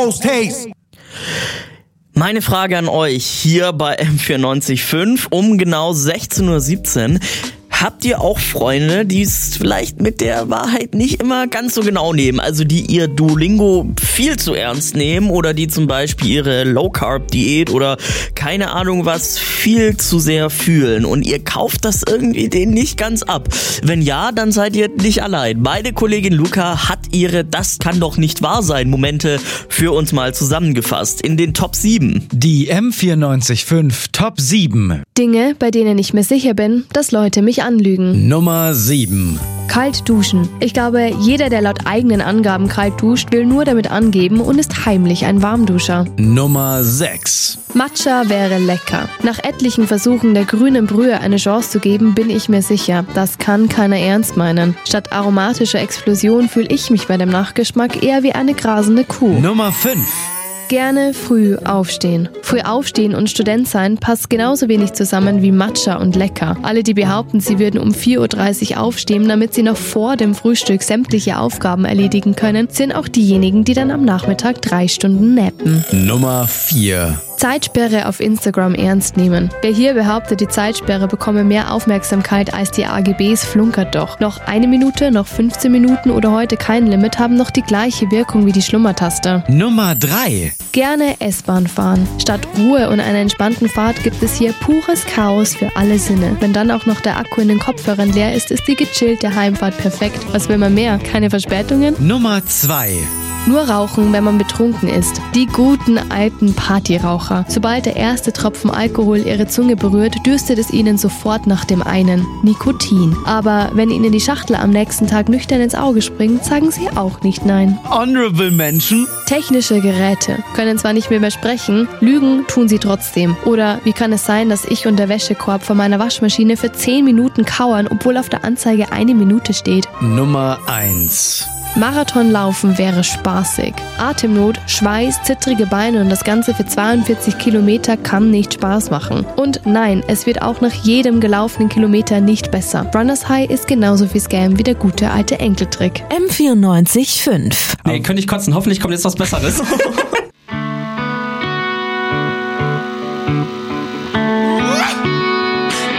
Meine Frage an euch hier bei M94.5 um genau 16:17 Uhr. Habt ihr auch Freunde, die es vielleicht mit der Wahrheit nicht immer ganz so genau nehmen? Also die ihr Duolingo viel zu ernst nehmen oder die zum Beispiel ihre Low-Carb-Diät oder keine Ahnung was viel zu sehr fühlen und ihr kauft das irgendwie denen nicht ganz ab? Wenn ja, dann seid ihr nicht allein. Meine Kollegin Luca hat ihre "Das kann doch nicht wahr sein" Momente für uns mal zusammengefasst in den Top 7. Die M94.5 Top 7. Dinge, bei denen ich mir sicher bin, dass Leute mich anlügen. Nummer 7. Kalt duschen. Ich glaube, jeder, der laut eigenen Angaben kalt duscht, will nur damit angeben und ist heimlich ein Warmduscher. Nummer 6. Matcha wäre lecker. Nach etlichen Versuchen der grünen Brühe eine Chance zu geben, bin ich mir sicher, das kann keiner ernst meinen. Statt aromatischer Explosion fühle ich mich bei dem Nachgeschmack eher wie eine grasende Kuh. Nummer 5. Gerne früh aufstehen. Früh aufstehen und Student sein passt genauso wenig zusammen wie Matcha und lecker. Alle, die behaupten, sie würden um 4:30 Uhr aufstehen, damit sie noch vor dem Frühstück sämtliche Aufgaben erledigen können, sind auch diejenigen, die dann am Nachmittag 3 Stunden nappen. Nummer 4. Zeitsperre auf Instagram ernst nehmen. Wer hier behauptet, die Zeitsperre bekomme mehr Aufmerksamkeit als die AGBs, flunkert doch. Noch 1 Minute, noch 15 Minuten oder heute kein Limit haben noch die gleiche Wirkung wie die Schlummertaste. Nummer 3. Gerne S-Bahn fahren. Statt Ruhe und einer entspannten Fahrt gibt es hier pures Chaos für alle Sinne. Wenn dann auch noch der Akku in den Kopfhörern leer ist, ist die gechillte Heimfahrt perfekt. Was will man mehr? Keine Verspätungen? Nummer 2. Nur rauchen, wenn man betrunken ist. Die guten alten Partyraucher. Sobald der erste Tropfen Alkohol ihre Zunge berührt, dürstet es ihnen sofort nach dem einen: Nikotin. Aber wenn ihnen die Schachtel am nächsten Tag nüchtern ins Auge springt, sagen sie auch nicht nein. Honorable Menschen. Technische Geräte können zwar nicht mehr sprechen, lügen tun sie trotzdem. Oder wie kann es sein, dass ich und der Wäschekorb vor meiner Waschmaschine für 10 Minuten kauern, obwohl auf der Anzeige 1 Minute steht? Nummer 1. Marathonlaufen wäre spaßig. Atemnot, Schweiß, zittrige Beine und das Ganze für 42 Kilometer kann nicht Spaß machen. Und nein, es wird auch nach jedem gelaufenen Kilometer nicht besser. Runners High ist genauso viel Scam wie der gute alte Enkeltrick. M94.5. Nee, könnte ich kotzen. Hoffentlich kommt jetzt was Besseres.